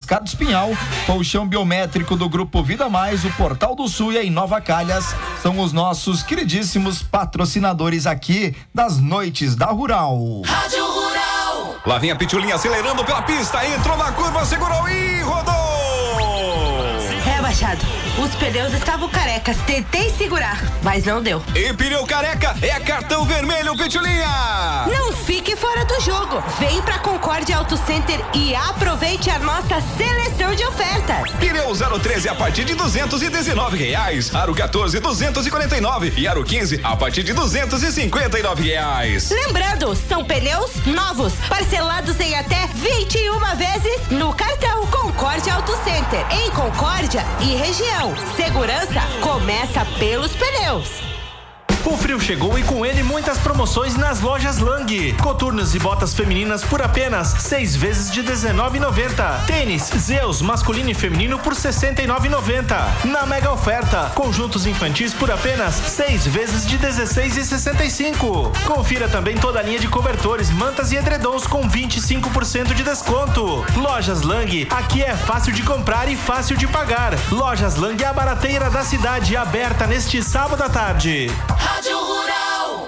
Mascado Espinhal, Colchão Biométrico do Grupo Vida Mais, o Portal do Sul e a Inova Calhas são os nossos queridíssimos patrocinadores aqui das noites da Rural. Rádio Rural. Lá vem a Pitulinha acelerando pela pista, entrou na curva, segurou e rodou. Machado, os pneus estavam carecas, tentei segurar, mas não deu. E pneu careca é cartão vermelho, Pitulinha! Não fique fora do jogo. Vem pra Concórdia Auto Center e aproveite a nossa seleção de ofertas. Pneu 013 a partir de R$219, Aro 14 R$249 e Aro 15 a partir de R$259. Lembrando, são pneus novos, parcelados em até 21 vezes no cartão Concórdia Auto Center, em Concórdia e região. Segurança começa pelos pneus. O frio chegou e com ele muitas promoções nas lojas Lang. Coturnos e botas femininas por apenas 6 vezes de R$19,90. Tênis Zeus masculino e feminino por R$69,90. Na mega oferta, conjuntos infantis por apenas 6 vezes de R$16,65. Confira também toda a linha de cobertores, mantas e edredons com 25% de desconto. Lojas Lang, aqui é fácil de comprar e fácil de pagar. Lojas Lang é a barateira da cidade, aberta neste sábado à tarde. Rádio Rural.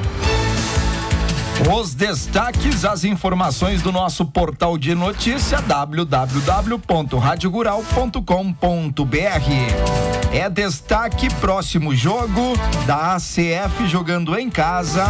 Os destaques, as informações do nosso portal de notícia www.radiorural.com.br. É destaque, próximo jogo da ACF jogando em casa,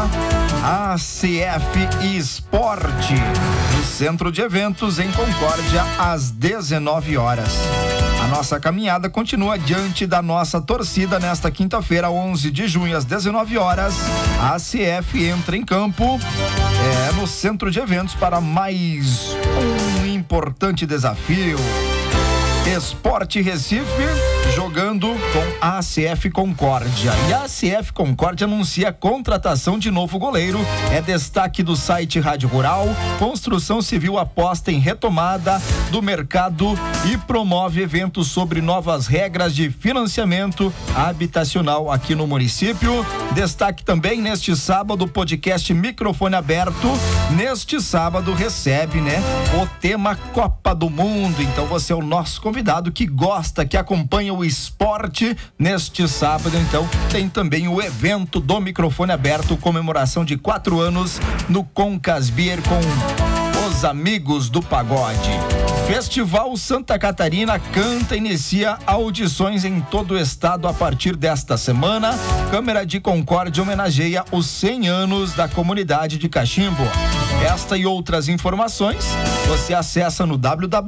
ACF Esporte, no Centro de Eventos em Concórdia, às 19 horas. A nossa caminhada continua diante da nossa torcida nesta quinta-feira, 11 de junho, às 19 horas. A ACF entra em campo no Centro de Eventos para mais um importante desafio. Esporte Recife jogando com a ACF Concórdia. E a ACF Concórdia anuncia a contratação de novo goleiro. É destaque do site Rádio Rural. Construção Civil aposta em retomada do mercado e promove eventos sobre novas regras de financiamento habitacional aqui no município. Destaque também neste sábado, o podcast Microfone Aberto. Neste sábado recebe, o tema Copa do Mundo. Então você é o nosso convidado que gosta, que acompanha o esporte. Neste sábado, então, tem também o evento do Microfone Aberto, comemoração de 4 anos no Concas Beer com os amigos do pagode. Festival Santa Catarina Canta inicia audições em todo o estado a partir desta semana. Câmara de Concórdia homenageia os 100 anos da comunidade de Cachimbo. Esta e outras informações você acessa no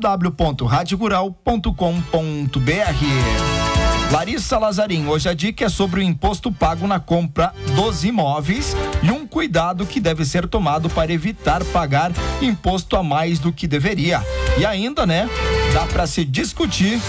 www.radiorural.com.br. Larissa Lazarim, hoje a dica é sobre o imposto pago na compra dos imóveis e um cuidado que deve ser tomado para evitar pagar imposto a mais do que deveria. E ainda, dá para se discutir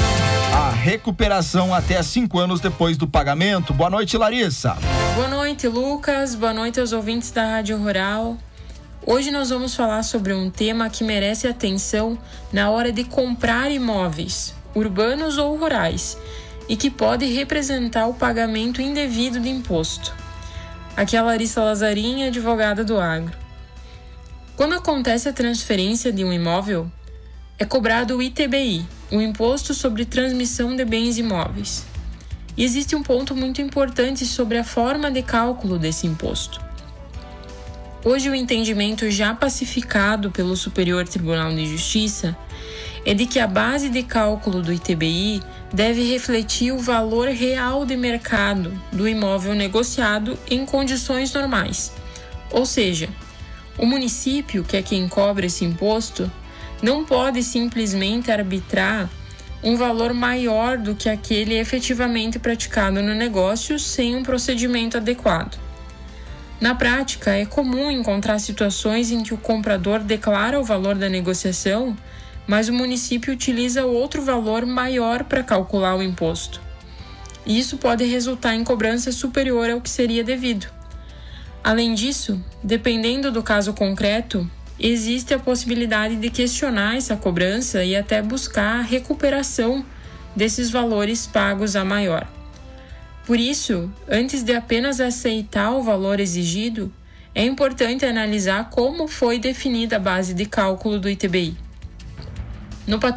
a recuperação até 5 anos depois do pagamento. Boa noite, Larissa. Boa noite, Lucas. Boa noite aos ouvintes da Rádio Rural. Hoje nós vamos falar sobre um tema que merece atenção na hora de comprar imóveis, urbanos ou rurais, e que pode representar o pagamento indevido de imposto. Aqui é a Larissa Lazarim, advogada do agro. Quando acontece a transferência de um imóvel, é cobrado o ITBI, o Imposto sobre Transmissão de Bens Imóveis. E existe um ponto muito importante sobre a forma de cálculo desse imposto. Hoje o entendimento já pacificado pelo Superior Tribunal de Justiça é de que a base de cálculo do ITBI deve refletir o valor real de mercado do imóvel negociado em condições normais. Ou seja, o município, que é quem cobra esse imposto, não pode simplesmente arbitrar um valor maior do que aquele efetivamente praticado no negócio sem um procedimento adequado. Na prática, é comum encontrar situações em que o comprador declara o valor da negociação, mas o município utiliza outro valor maior para calcular o imposto. Isso pode resultar em cobrança superior ao que seria devido. Além disso, dependendo do caso concreto, existe a possibilidade de questionar essa cobrança e até buscar a recuperação desses valores pagos a maior. Por isso, antes de apenas aceitar o valor exigido, é importante analisar como foi definida a base de cálculo do ITBI. No